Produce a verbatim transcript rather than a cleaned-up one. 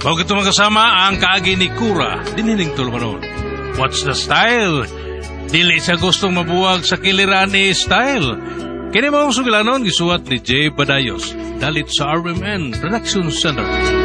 Bago ito makasama ang kaagi ni Kura, dinining tulumanon. What's the style? Dili sa gustong mabuwag sa kiliran ni Style. Kini mo ang sugilanon, gisuwat ni Jay Badayos. Dalit sa R M N Production Center.